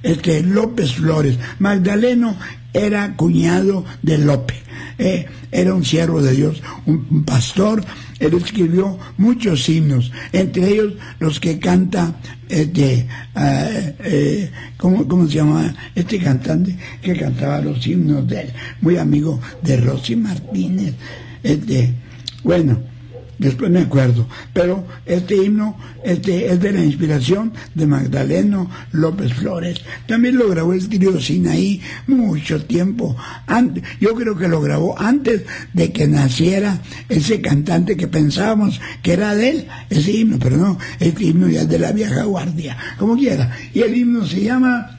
López Flores. Magdaleno era cuñado de Lope. Era un siervo de Dios, un pastor. Él escribió muchos himnos, entre ellos los que canta ¿cómo se llama este cantante que cantaba los himnos de él? Muy amigo de Rosy Martínez. Bueno, después me acuerdo, pero este himno es de la inspiración de Magdaleno López Flores. También lo grabó el trío Sinaí mucho tiempo antes. Yo creo que lo grabó antes de que naciera ese cantante que pensábamos que era de él, ese himno, pero no, este himno ya es de la vieja guardia, como quiera. Y el himno se llama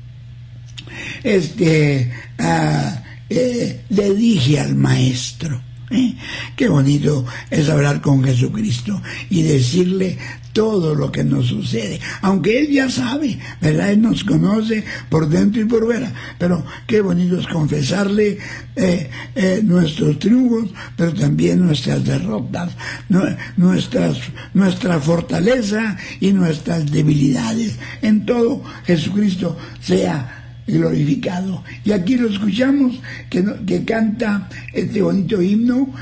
Le dije al maestro. Qué bonito es hablar con Jesucristo y decirle todo lo que nos sucede, aunque Él ya sabe, ¿verdad? Él nos conoce por dentro y por fuera, pero qué bonito es confesarle nuestros triunfos, pero también nuestras derrotas, nuestra fortaleza y nuestras debilidades. En todo Jesucristo sea glorificado. Y aquí lo escuchamos que canta este bonito himno,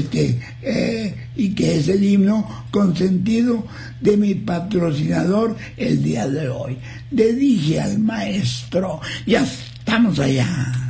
y que es el himno consentido de mi patrocinador el día de hoy. Le dije al maestro, ya estamos allá.